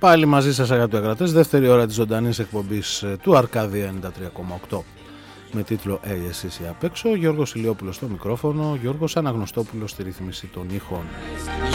Πάλι μαζί σας αγαπητοί ακροατές, δεύτερη ώρα της ζωντανής εκπομπής του Αρκάδια 93,8 με τίτλο εσείς ή απ' έξω. Γιώργος Ηλιόπουλος στο μικρόφωνο, Γιώργος Αναγνωστόπουλος στη ρύθμιση των ήχων.